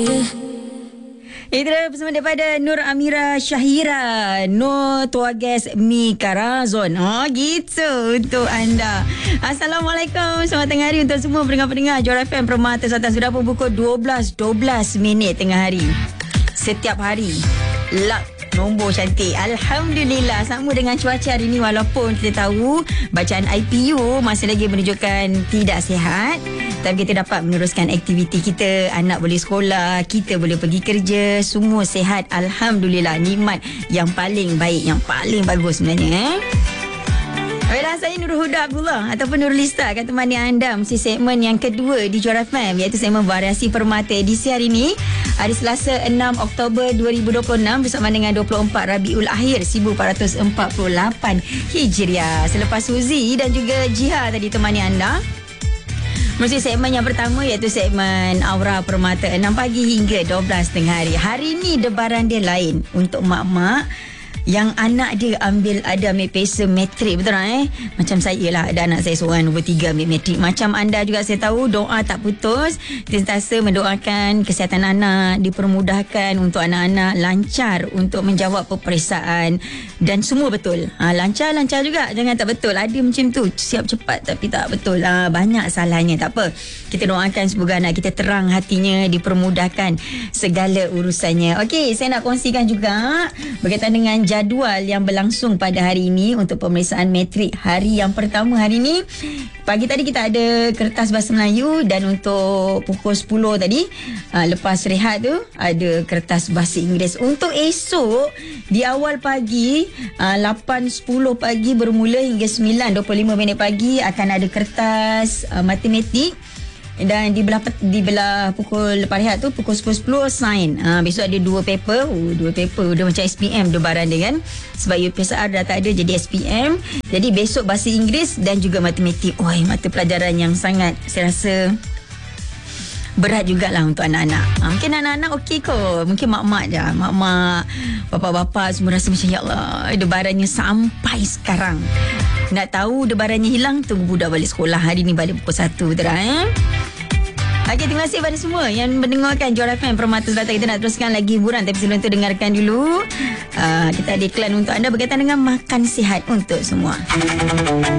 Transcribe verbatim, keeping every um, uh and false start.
Itu bersama daripada Nur Amira Syahira, No Tuages Mi Karazon. Oh gitu untuk anda. Assalamualaikum, selamat tengah hari untuk semua pendengar-pendengar Johor F M Permata Selatan. Sudah pun pukul dua belas dua belas minit tengah hari. Setiap hari lak nombor cantik. Alhamdulillah. Sama dengan cuaca hari ni, walaupun kita tahu bacaan I P U masih lagi menunjukkan tidak sihat, tapi kita dapat meneruskan aktiviti kita. Anak boleh sekolah, kita boleh pergi kerja, semua sihat. Alhamdulillah. Nikmat yang paling baik, yang paling bagus sebenarnya. Eh? Baiklah, saya Nurul Huda Abdullah ataupun Nurul Lista akan temani anda mesti segmen yang kedua di Johor F M, iaitu segmen Variasi Permata. Edisi hari ini, hari Selasa enam Oktober dua ribu dua puluh enam bersama dengan dua puluh empat Rabiul Akhir seribu empat ratus empat puluh lapan Hijriah. Selepas Suzi dan juga Jiha tadi temani anda, mesti segmen yang pertama iaitu segmen Aura Permata enam pagi hingga dua belas tengah hari. Hari ni debaran dia lain untuk mak-mak yang anak dia ambil ada ambil pesa matrik, betul tak eh? Macam saya lah, ada anak saya seorang nombor tiga ambil matrik. Macam anda juga saya tahu, doa tak putus. Sentiasa mendoakan kesihatan anak, dipermudahkan untuk anak-anak lancar untuk menjawab peperiksaan dan semua betul. Ha, lancar-lancar juga, jangan tak betul. Ada macam tu, siap cepat tapi tak betul. Ha, banyak salahnya, tak apa. Kita doakan semoga anak kita terang hatinya, dipermudahkan segala urusannya. Okey, saya nak kongsikan juga berkaitan dengan jadual yang berlangsung pada hari ini untuk pemeriksaan matrik hari yang pertama hari ini. Pagi tadi kita ada kertas bahasa Melayu, dan untuk pukul sepuluh tadi uh, lepas rehat tu ada kertas bahasa Inggeris. Untuk esok di awal pagi uh, lapan sepuluh pagi bermula hingga sembilan dua puluh lima minit pagi akan ada kertas uh, matematik. Dan di belah di belah pukul lepas rehat tu pukul sepuluh sepuluh sains. Ha, besok ada dua paper. Oh, dua paper udah macam S P M debaran dia kan. Sebab U P S R dah tak ada, jadi S P M. Jadi besok bahasa Inggeris dan juga matematik. Oi, mata pelajaran yang sangat saya rasa berat jugalah untuk anak-anak. Ha, mungkin anak-anak okey kot. Mungkin mak-mak je. Mak-mak, bapa-bapa semua rasa macam, ya Allah, debarannya sampai sekarang. Nak tahu debarannya hilang, tunggu budak balik sekolah. Hari ni balik pukul satu. Betul tak eh? Okey, terima kasih kepada semua yang mendengarkan Johor F M Permata Selatan. Kita nak teruskan lagi hiburan, tapi sebelum itu dengarkan dulu uh, kita ada iklan untuk anda berkaitan dengan makan sihat untuk semua.